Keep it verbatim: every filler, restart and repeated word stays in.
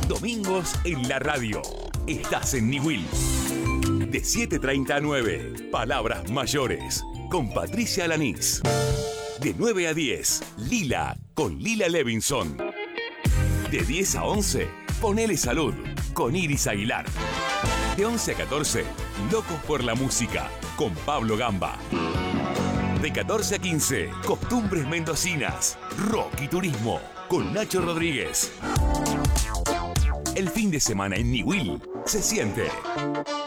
Domingos en la radio. Estás en Niwil. De siete treinta a nueve, Palabras Mayores, con Patricia Alanís. De nueve a diez, Lila, con Lila Levinson. De diez a once, Ponele Salud, con Iris Aguilar. De once a catorce, Locos por la Música, con Pablo Gamba. De catorce a quince, Costumbres Mendocinas, Rock y Turismo, con Nacho Rodríguez. El fin de semana en Niwil se siente.